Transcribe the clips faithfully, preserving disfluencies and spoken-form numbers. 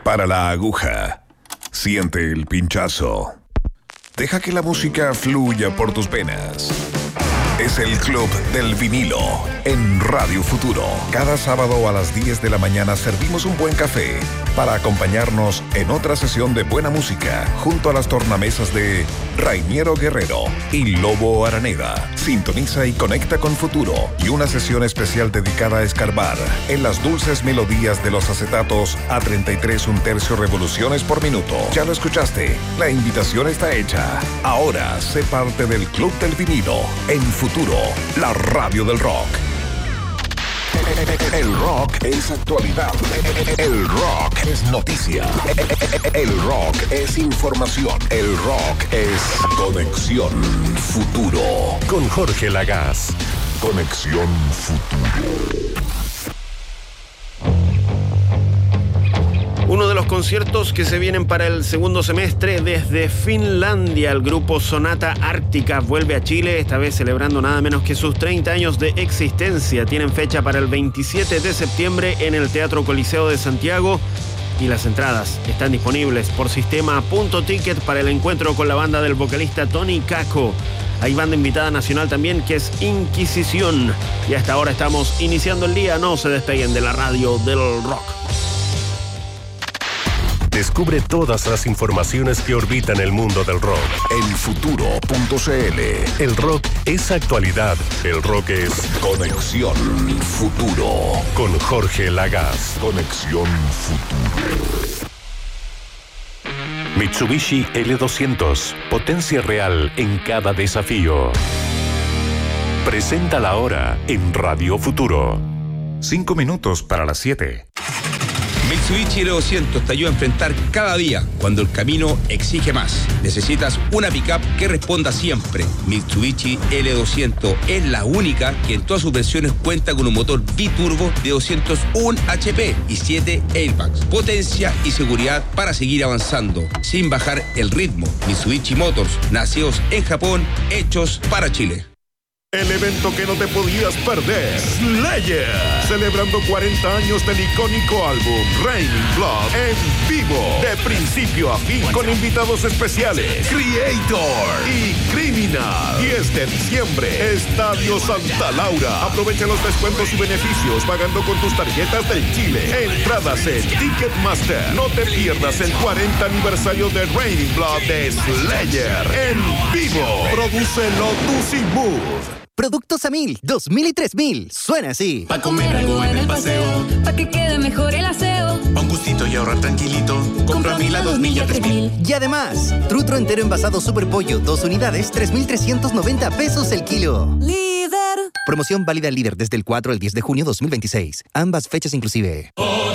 Prepara la aguja. Siente el pinchazo. Deja que la música fluya por tus venas. Es el Club del Vinilo en Radio Futuro. Cada sábado a las diez de la mañana servimos un buen café para acompañarnos en otra sesión de buena música junto a las tornamesas de Rainiero Guerrero y Lobo Araneda. Sintoniza y conecta con Futuro y una sesión especial dedicada a escarbar en las dulces melodías de los acetatos a treinta y tres un tercio revoluciones por minuto. Ya lo escuchaste, la invitación está hecha. Ahora sé parte del Club del Vinilo en Futuro. Futuro, la radio del rock. El rock es actualidad. El rock es noticia. El rock es información. El rock es Conexión Futuro. Con Jorge Lagaz. Conexión Futuro. Uno de los conciertos que se vienen para el segundo semestre desde Finlandia, el grupo Sonata Ártica vuelve a Chile, esta vez celebrando nada menos que sus treinta años de existencia. Tienen fecha para el veintisiete de septiembre en el Teatro Coliseo de Santiago y las entradas están disponibles por sistema punto ticket para el encuentro con la banda del vocalista Tony Caco. Hay banda invitada nacional también, que es Inquisición. Y hasta ahora estamos iniciando el día. No se despeguen de la radio del rock. Descubre todas las informaciones que orbitan el mundo del rock en futuro punto cl. El rock es actualidad. El rock es Conexión Futuro. Con Jorge Lagaz. Conexión Futuro. Mitsubishi L doscientos. Potencia real en cada desafío. Presenta la hora en Radio Futuro. Cinco minutos para las siete. Mitsubishi L doscientos te ayuda a enfrentar cada día cuando el camino exige más. Necesitas una pickup que responda siempre. Mitsubishi L doscientos es la única que en todas sus versiones cuenta con un motor biturbo de doscientos uno H P y siete airbags. Potencia y seguridad para seguir avanzando sin bajar el ritmo. Mitsubishi Motors, nacidos en Japón, hechos para Chile. El evento que no te podías perder, Slayer, celebrando cuarenta años del icónico álbum Raining Blood en vivo, de principio a fin, con invitados especiales, Creator y Criminal. diez de diciembre, Estadio Santa Laura. Aprovecha los descuentos y beneficios pagando con tus tarjetas del Chile. Entradas en Ticketmaster. No te pierdas el cuarenta aniversario de Raining Blood de Slayer en vivo. Produce Lotus y Mood. Productos a mil, dos mil y tres mil. Suena así. Pa' comer algo en el paseo, pa' que quede mejor el aseo. Pa' un gustito y ahorrar tranquilito. Compra mil a dos mil y a tres mil. Y además, trutro entero envasado Super Pollo, dos unidades, tres mil trescientos noventa pesos el kilo. Líder. Promoción válida al Líder desde el cuatro al diez de junio dos mil veintiséis. Ambas fechas inclusive.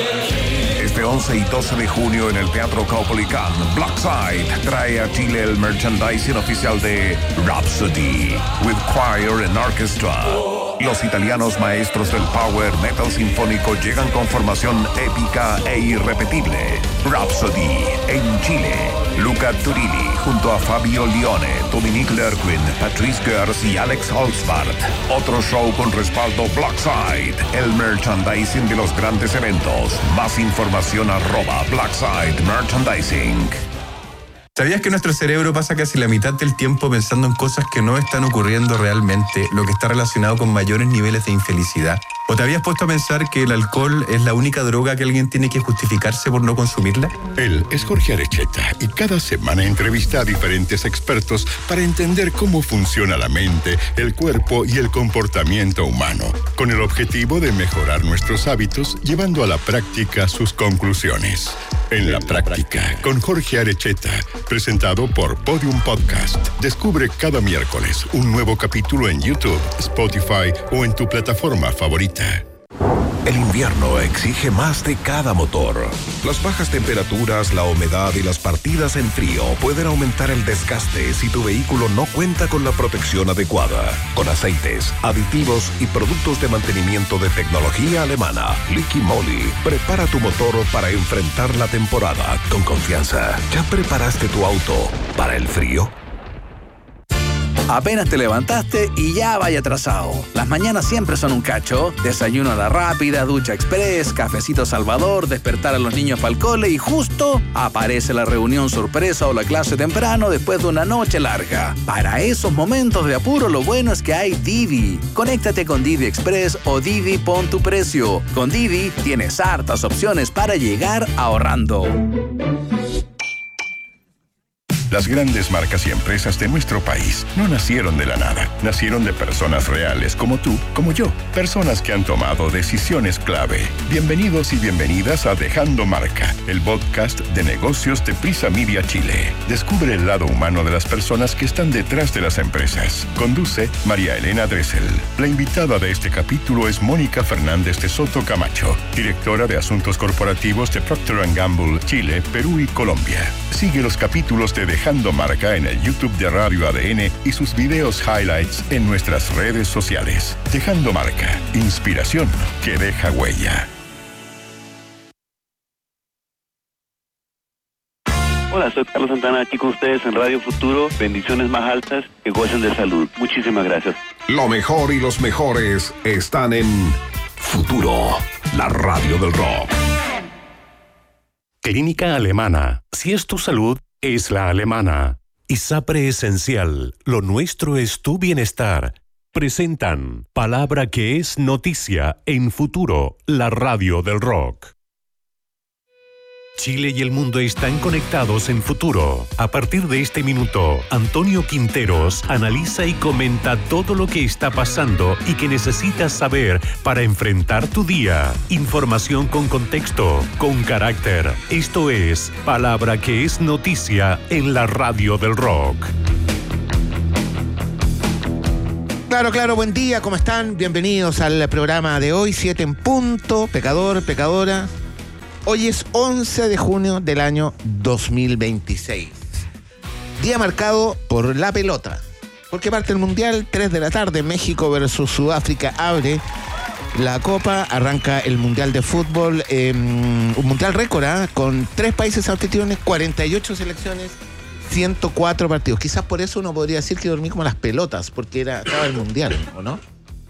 Este once y doce de junio en el Teatro Caupolicán, Blackside trae a Chile el merchandising oficial de Rhapsody, with choir and orchestra. Los italianos maestros del power metal sinfónico llegan con formación épica e irrepetible. Rhapsody en Chile. Luca Turilli junto a Fabio Lione, Dominique Lerquin, Patrice Gers y Alex Holzbart. Otro show con respaldo Blackside, el merchandising de los grandes eventos. Más información arroba Blackside Merchandising. ¿Sabías que nuestro cerebro pasa casi la mitad del tiempo pensando en cosas que no están ocurriendo realmente, lo que está relacionado con mayores niveles de infelicidad? ¿O te habías puesto a pensar que el alcohol es la única droga que alguien tiene que justificarse por no consumirla? Él es Jorge Arecheta y cada semana entrevista a diferentes expertos para entender cómo funciona la mente, el cuerpo y el comportamiento humano, con el objetivo de mejorar nuestros hábitos, llevando a la práctica sus conclusiones. En la práctica, con Jorge Arecheta, presentado por Podium Podcast. Descubre cada miércoles un nuevo capítulo en YouTube, Spotify o en tu plataforma favorita. El invierno exige más de cada motor. Las bajas temperaturas, la humedad y las partidas en frío pueden aumentar el desgaste si tu vehículo no cuenta con la protección adecuada. Con aceites, aditivos y productos de mantenimiento de tecnología alemana, Liqui Moly prepara tu motor para enfrentar la temporada con confianza. ¿Ya preparaste tu auto para el frío? Apenas te levantaste y ya vaya atrasado. Las mañanas siempre son un cacho. Desayuno a la rápida, ducha express, cafecito Salvador, despertar a los niños para el cole y justo aparece la reunión sorpresa o la clase temprano después de una noche larga. Para esos momentos de apuro, lo bueno es que hay Didi. Conéctate con Didi Express o Didi Pon tu Precio. Con Didi tienes hartas opciones para llegar ahorrando. Las grandes marcas y empresas de nuestro país no nacieron de la nada. Nacieron de personas reales como tú, como yo. Personas que han tomado decisiones clave. Bienvenidos y bienvenidas a Dejando Marca, el podcast de negocios de Prisa Media Chile. Descubre el lado humano de las personas que están detrás de las empresas. Conduce María Elena Dressel. La invitada de este capítulo es Mónica Fernández de Soto Camacho, directora de Asuntos Corporativos de Procter and Gamble, Chile, Perú y Colombia. Sigue los capítulos de Dejando Marca en el YouTube de Radio A D N y sus videos highlights en nuestras redes sociales. Dejando Marca, inspiración que deja huella. Hola, soy Carlos Santana, aquí con ustedes en Radio Futuro. Bendiciones más altas, que gocen de salud. Muchísimas gracias. Lo mejor y los mejores están en Futuro, la radio del rock. Clínica Alemana. Si es tu salud, es la alemana. ISAPRE Esencial. Lo nuestro es tu bienestar. Presentan Palabra que es noticia en Futuro, la radio del rock. Chile y el mundo están conectados en Futuro. A partir de este minuto, Antonio Quinteros analiza y comenta todo lo que está pasando y que necesitas saber para enfrentar tu día. Información con contexto, con carácter. Esto es Palabra que es noticia en la radio del rock. Claro, claro, buen día, ¿cómo están? Bienvenidos al programa de hoy, siete en punto, pecador, pecadora. Hoy es once de junio del año dos mil veintiséis. Día marcado por la pelota. Porque parte el Mundial, tres de la tarde, México versus Sudáfrica abre la Copa, arranca el Mundial de Fútbol, eh, un Mundial récord, ¿eh? Con tres países anfitriones, cuarenta y ocho selecciones, ciento cuatro partidos. Quizás por eso uno podría decir que dormí como las pelotas, porque era, estaba el Mundial, ¿o no?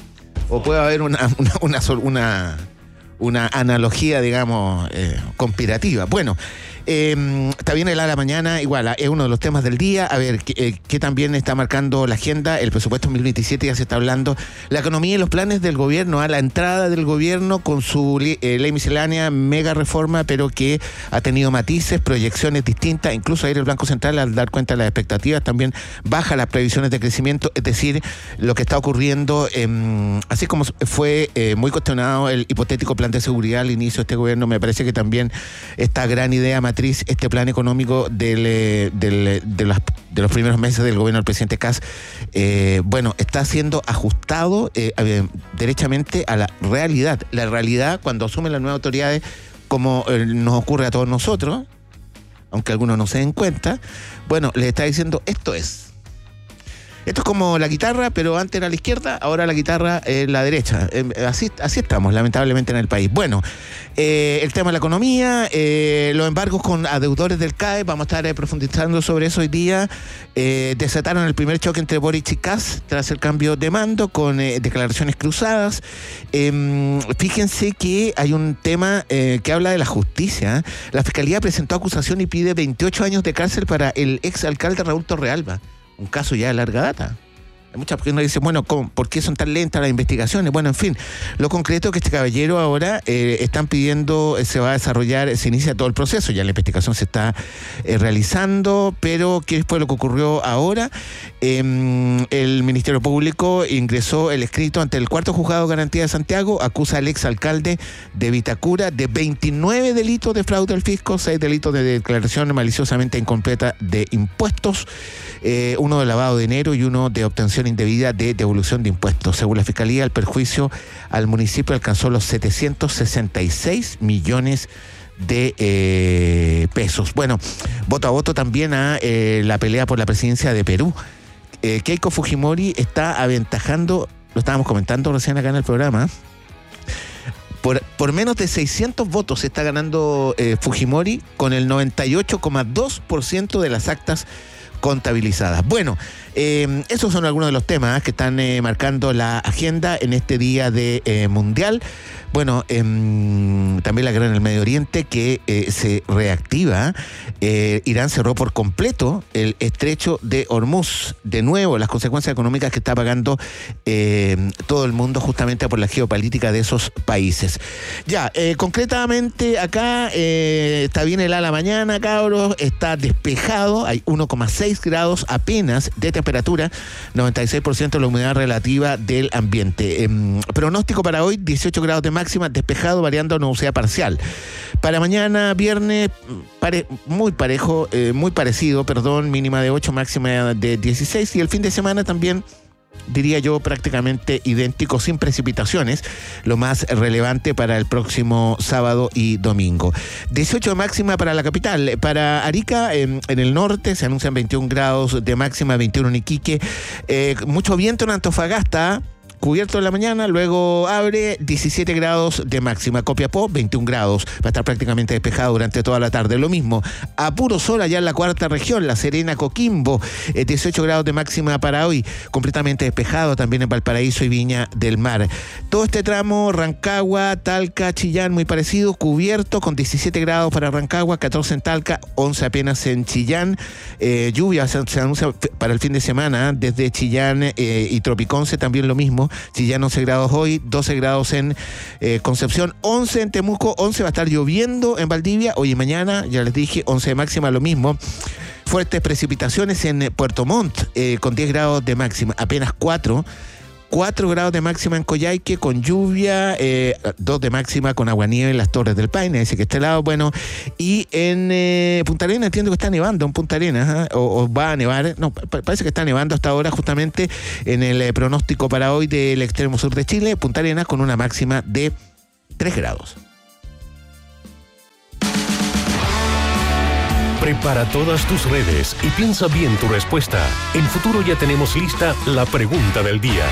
O puede haber una... una, una, una una analogía, digamos, eh, conspirativa. Bueno, eh, está bien el a la mañana, igual, es uno de los temas del día. A ver, ¿qué, eh, qué también está marcando la agenda? El presupuesto dos mil veintisiete ya se está hablando. La economía y los planes del gobierno, a la entrada del gobierno con su eh, ley miscelánea, mega reforma, pero que ha tenido matices, proyecciones distintas. Incluso ayer el Banco Central, al dar cuenta de las expectativas, también baja las previsiones de crecimiento. Es decir, lo que está ocurriendo, eh, así como fue eh, muy cuestionado el hipotético plan de seguridad al inicio de este gobierno, me parece que también esta gran idea matriz, este plan económico del, del, de, las, de los primeros meses del gobierno del presidente Kast, eh, bueno, está siendo ajustado eh, eh, derechamente a la realidad. La realidad, cuando asumen las nuevas autoridades, como eh, nos ocurre a todos nosotros, aunque algunos no se den cuenta, bueno, les está diciendo, esto es. Esto es como la guitarra, pero antes era la izquierda, ahora la guitarra es la derecha. Eh, así, así estamos, lamentablemente, en el país. Bueno, eh, el tema de la economía, eh, los embargos con adeudores del C A E, vamos a estar eh, profundizando sobre eso hoy día. Eh, desataron el primer choque entre Boric y Kast tras el cambio de mando, con eh, declaraciones cruzadas. Eh, fíjense que hay un tema eh, que habla de la justicia. La Fiscalía presentó acusación y pide veintiocho años de cárcel para el exalcalde Raúl Torrealba. Un caso ya de larga data. Hay muchas personas que dicen, bueno, ¿cómo? ¿Por qué son tan lentas las investigaciones? Bueno, en fin, lo concreto es que este caballero ahora eh, están pidiendo, eh, se va a desarrollar, se inicia todo el proceso, ya la investigación se está eh, realizando, pero ¿qué fue lo que ocurrió ahora? Eh, el Ministerio Público ingresó el escrito ante el cuarto juzgado de garantía de Santiago, acusa al exalcalde de Vitacura de veintinueve delitos de fraude al fisco, seis delitos de declaración maliciosamente incompleta de impuestos, eh, uno de lavado de dinero y uno de obtención indebida de devolución de impuestos. Según la Fiscalía, el perjuicio al municipio alcanzó los setecientos sesenta y seis millones de eh, pesos. Bueno, voto a voto también a eh, la pelea por la presidencia de Perú. Eh, Keiko Fujimori está aventajando, lo estábamos comentando recién acá en el programa, por, por menos de seiscientos votos está ganando eh, Fujimori con el noventa y ocho coma dos por ciento de las actas contabilizadas. Bueno, eh, esos son algunos de los temas que están eh, marcando la agenda en este día de eh, Mundial. Bueno, eh, también la guerra en el Medio Oriente que eh, se reactiva. Eh, Irán cerró por completo el estrecho de Hormuz. De nuevo, las consecuencias económicas que está pagando eh, todo el mundo justamente por la geopolítica de esos países. Ya, eh, concretamente acá eh, está bien el a la mañana, cabros, está despejado, hay uno coma seis grados apenas de temperatura, noventa y seis por ciento la humedad relativa del ambiente. Eh, pronóstico para hoy, dieciocho grados de máxima, despejado, variando a nubosidad parcial. Para mañana, viernes, pare, muy parejo, eh, muy parecido, perdón, mínima de ocho, máxima de dieciséis, y el fin de semana también, diría yo, prácticamente idéntico, sin precipitaciones, lo más relevante para el próximo sábado y domingo. dieciocho de máxima para la capital. Para Arica, en, en el norte, se anuncian veintiún grados de máxima, veintiuno en Iquique, eh, mucho viento en Antofagasta, cubierto en la mañana, luego abre, diecisiete grados de máxima. Copiapó, veintiún grados, va a estar prácticamente despejado durante toda la tarde. Lo mismo, a puro sol allá en la cuarta región, La Serena, Coquimbo, eh, dieciocho grados de máxima para hoy, completamente despejado también en Valparaíso y Viña del Mar. Todo este tramo, Rancagua, Talca, Chillán, muy parecido, cubierto con diecisiete grados para Rancagua, catorce en Talca, once apenas en Chillán. Eh, lluvia se, se anuncia para el fin de semana, desde Chillán eh, y Tropiconce también lo mismo. Chillán once grados hoy, doce grados en eh, Concepción, once en Temuco, once va a estar lloviendo en Valdivia, hoy y mañana, ya les dije, once de máxima, lo mismo. Fuertes precipitaciones en Puerto Montt, eh, con diez grados de máxima, apenas cuatro. cuatro grados de máxima en Coyhaique con lluvia, eh, dos de máxima con aguanieve en las Torres del Paine, ese que está helado, bueno, y en eh, Punta Arenas entiendo que está nevando en Punta Arenas, ¿eh? o, o va a nevar, no, pa- parece que está nevando hasta ahora justamente en el eh, pronóstico para hoy del extremo sur de Chile, Punta Arenas con una máxima de tres grados. Prepara todas tus redes y piensa bien tu respuesta. En Futuro ya tenemos lista la pregunta del día.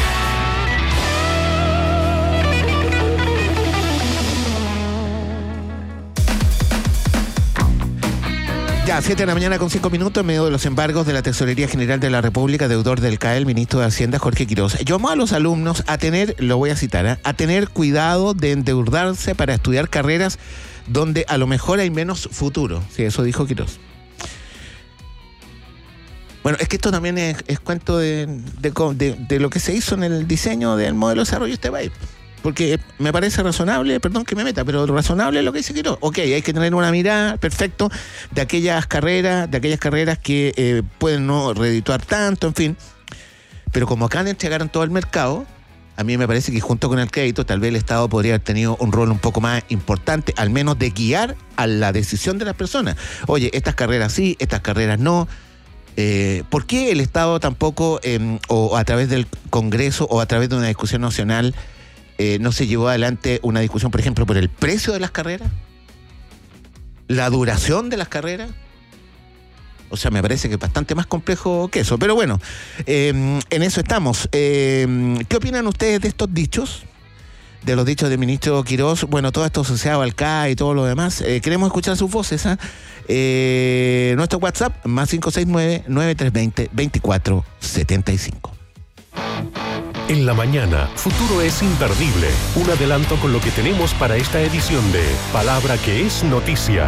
Ya, siete de la mañana con cinco minutos, en medio de los embargos de la Tesorería General de la República, deudor del C A E, el ministro de Hacienda, Jorge Quiroz, llamó a los alumnos a tener, lo voy a citar, ¿eh? a tener cuidado de endeudarse para estudiar carreras donde a lo mejor hay menos futuro. Sí, eso dijo Quiroz. Bueno, es que esto también es, es cuento de, de, de, de lo que se hizo en el diseño del modelo de desarrollo de este país. Porque me parece razonable, perdón que me meta, pero razonable es lo que dice Quiroz. Ok, hay que tener una mirada, perfecto, de aquellas carreras, de aquellas carreras que eh, pueden no redituar tanto, en fin. Pero como acá le entregaron todo el mercado, a mí me parece que junto con el crédito, tal vez el Estado podría haber tenido un rol un poco más importante, al menos de guiar a la decisión de las personas. Oye, estas carreras sí, estas carreras no. Eh, ¿Por qué el Estado tampoco, eh, o a través del Congreso, o a través de una discusión nacional, eh, no se llevó adelante una discusión, por ejemplo, por el precio de las carreras? ¿La duración de las carreras? O sea, me parece que es bastante más complejo que eso. Pero bueno, eh, en eso estamos. Eh, ¿Qué opinan ustedes de estos dichos? De los dichos del ministro Quiroz. Bueno, todo esto asociado al C A E y todo lo demás. Eh, queremos escuchar sus voces. ¿eh? Eh, nuestro WhatsApp, más cinco seis nueve, nueve tres dos cero, dos cuatro siete cinco. En la mañana, Futuro es imperdible. Un adelanto con lo que tenemos para esta edición de Palabra que es Noticia.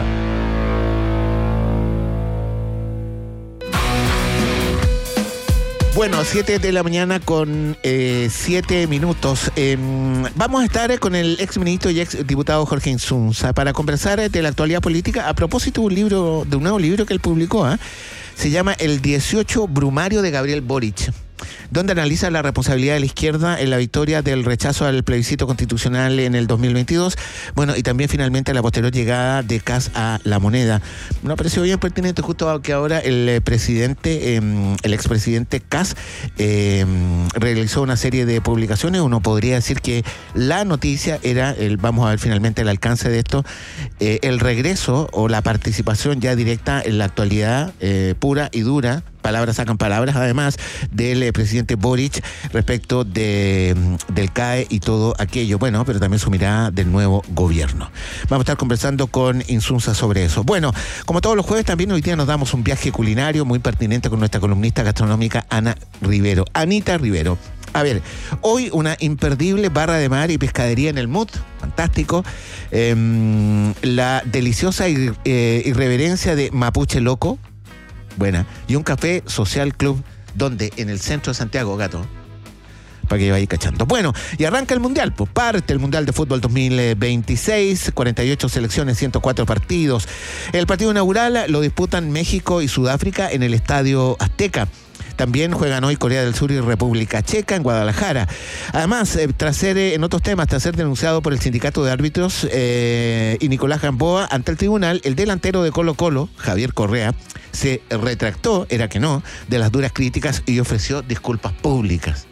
Bueno, siete de la mañana con eh, siete minutos. Eh, vamos a estar con el ex ministro y ex diputado Jorge Insunza para conversar de la actualidad política a propósito de un libro, de un nuevo libro que él publicó. ¿eh? Se llama El dieciocho Brumario de Gabriel Boric, donde analiza la responsabilidad de la izquierda en la victoria del rechazo al plebiscito constitucional en el dos mil veintidós, bueno, y también finalmente la posterior llegada de Kast a la moneda. Me pareció bien pertinente justo que ahora el presidente, eh, el expresidente Kast, eh, realizó una serie de publicaciones. Uno podría decir que la noticia era, el, vamos a ver finalmente el alcance de esto, eh, el regreso o la participación ya directa en la actualidad eh, pura y dura palabras sacan palabras, además, del eh, presidente Boric respecto de, del C A E y todo aquello. Bueno, pero también su mirada del nuevo gobierno. Vamos a estar conversando con Insunza sobre eso. Bueno, como todos los jueves, también hoy día nos damos un viaje culinario muy pertinente con nuestra columnista gastronómica Ana Rivero. Anita Rivero. A ver, hoy una imperdible barra de mar y pescadería en el M U T, fantástico. Eh, la deliciosa ir, eh, irreverencia de Mapuche Loco, buena. Y un café Social Club, donde en el centro de Santiago, gato, para que vaya cachando. Bueno, y arranca el Mundial, pues parte el Mundial de Fútbol dos mil veintiséis, cuarenta y ocho selecciones, ciento cuatro partidos. El partido inaugural lo disputan México y Sudáfrica en el Estadio Azteca. También juegan hoy Corea del Sur y República Checa en Guadalajara. Además, eh, tras ser, eh, en otros temas, tras ser denunciado por el sindicato de árbitros eh, y Nicolás Gamboa ante el tribunal, el delantero de Colo Colo, Javier Correa, se retractó, era que no, de las duras críticas y ofreció disculpas públicas.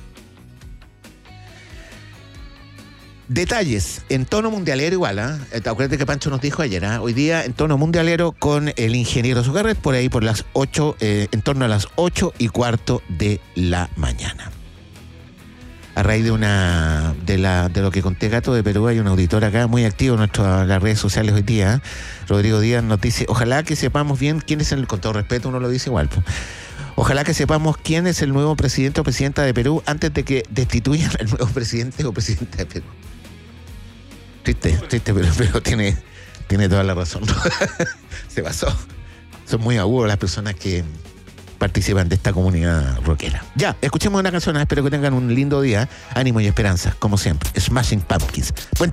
Detalles en tono mundialero igual, ¿ah? ¿eh? Acuérdate que Pancho nos dijo ayer, ¿eh? Hoy día en tono mundialero con el ingeniero Zucarret por ahí por las ocho, eh, en torno a las ocho y cuarto de la mañana. A raíz de una de la de lo que conté, Gato, de Perú, hay un auditor acá muy activo en nuestras las redes sociales hoy día, ¿eh? Rodrigo Díaz nos dice, ojalá que sepamos bien quién es el, con todo respeto uno lo dice igual, pues. Ojalá que sepamos quién es el nuevo presidente o presidenta de Perú antes de que destituyan al nuevo presidente o presidenta de Perú. Triste, triste, pero, pero tiene, tiene toda la razón. Se pasó. Son muy agudos las personas que participan de esta comunidad rockera. Ya, escuchemos una canción. Espero que tengan un lindo día. Ánimo y esperanza, como siempre. Smashing Pumpkins. Buen